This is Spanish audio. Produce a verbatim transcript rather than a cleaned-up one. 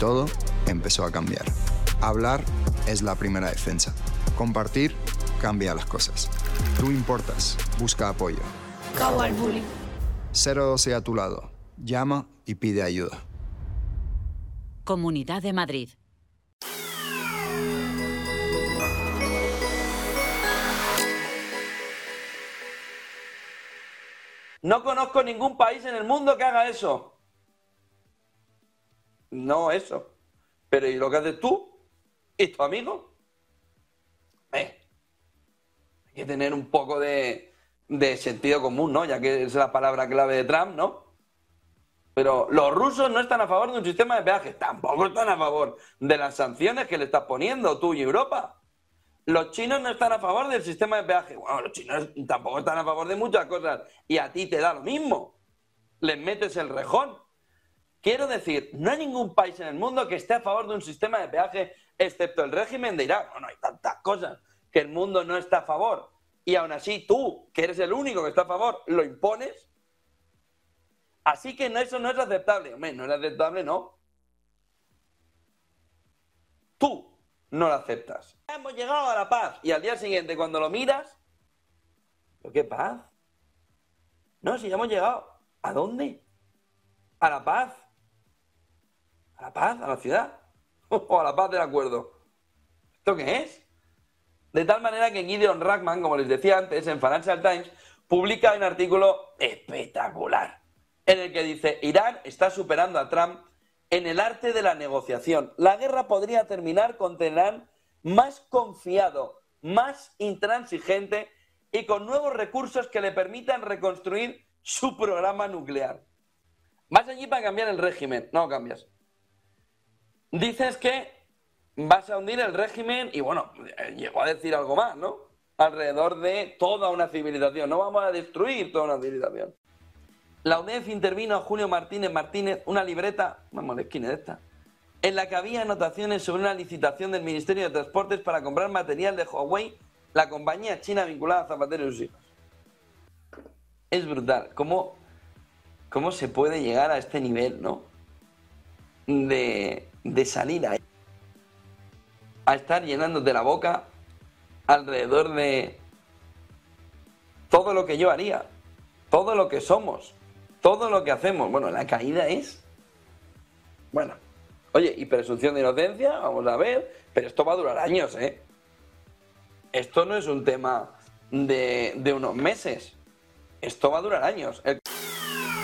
todo empezó a cambiar. Hablar es la primera defensa. Compartir cambia las cosas. Tú importas. Busca apoyo. Cabo al bullying. cero doce a tu lado. Llama y pide ayuda. Comunidad de Madrid. No conozco ningún país en el mundo que haga eso. No eso. Pero ¿y lo que haces tú? ¿Y tu amigo? Eh, hay que tener un poco de, de sentido común, ¿no? Ya que es la palabra clave de Trump, ¿no? Pero los rusos no están a favor de un sistema de peajes. Tampoco están a favor de las sanciones que le estás poniendo tú y Europa. Los chinos no están a favor del sistema de peaje. Bueno, los chinos tampoco están a favor de muchas cosas. Y a ti te da lo mismo. Les metes el rejón. Quiero decir, no hay ningún país en el mundo que esté a favor de un sistema de peaje excepto el régimen de Irak. Bueno, hay tantas cosas que el mundo no está a favor. Y aún así tú, que eres el único que está a favor, lo impones. Así que no, eso no es aceptable. Hombre, no es aceptable, ¿no? Tú no lo aceptas. Hemos llegado a la paz. Y al día siguiente, cuando lo miras... ¿Pero qué paz? No, si ya hemos llegado. ¿A dónde? ¿A la paz? ¿A la paz? ¿A la ciudad? ¿O a la paz del acuerdo? ¿Esto qué es? De tal manera que Gideon Rachman, como les decía antes, en Financial Times, publica un artículo espectacular en el que dice: Irán está superando a Trump en el arte de la negociación. La guerra podría terminar con Teherán más confiado, más intransigente y con nuevos recursos que le permitan reconstruir su programa nuclear. Vas allí para cambiar el régimen, no cambias. Dices que vas a hundir el régimen y bueno, llegó a decir algo más, ¿no? Alrededor de toda una civilización. No vamos a destruir toda una civilización. La U N E F intervino a Julio Martínez Martínez una libreta, vamos, la esquina de esta, en la que había anotaciones sobre una licitación del Ministerio de Transportes para comprar material de Huawei, la compañía china vinculada a Zapatero y sus hijos. Es brutal. ¿Cómo, cómo se puede llegar a este nivel, ¿no? De, de salir ahí. A estar llenándote la boca alrededor de todo lo que yo haría, todo lo que somos, todo lo que hacemos. Bueno, la caída es... Bueno, oye, y presunción de inocencia, vamos a ver, pero esto va a durar años, ¿eh? Esto no es un tema de, de unos meses, esto va a durar años. El